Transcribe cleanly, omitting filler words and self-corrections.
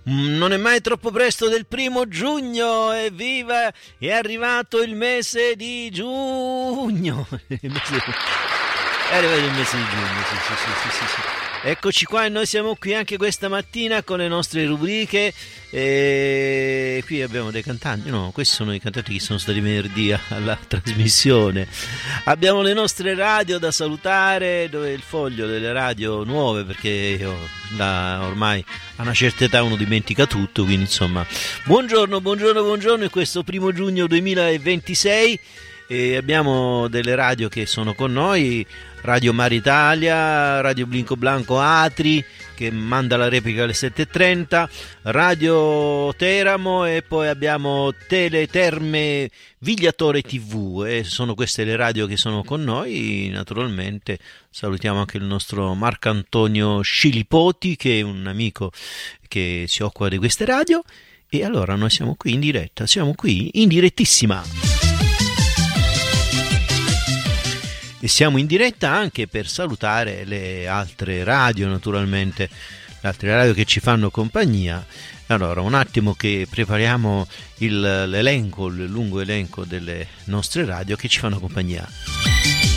Non è mai troppo presto del 1 giugno, evviva, è arrivato il mese di giugno. È arrivato il mese di giugno, sì. Eccoci qua e noi siamo qui anche questa mattina con le nostre rubriche. E qui abbiamo dei cantanti, no, questi sono i cantanti che sono stati venerdì alla trasmissione. Abbiamo le nostre radio da salutare, dove il foglio delle radio nuove, perché io ormai a una certa età uno dimentica tutto, quindi insomma buongiorno in questo 1 giugno 2026. E abbiamo delle radio che sono con noi: Radio Mare Italia, Radio Blinco Blanco Atri che manda la replica alle 7.30, Radio Teramo, e poi abbiamo Teleterme Vigliatore TV, e sono queste le radio che sono con noi. Naturalmente salutiamo anche il nostro Marco Antonio Scilipoti, che è un amico che si occupa di queste radio. E allora noi siamo qui in diretta, siamo qui in direttissima. E siamo in diretta anche per salutare le altre radio, naturalmente, le altre radio che ci fanno compagnia. Allora, un attimo che prepariamo il lungo elenco delle nostre radio che ci fanno compagnia.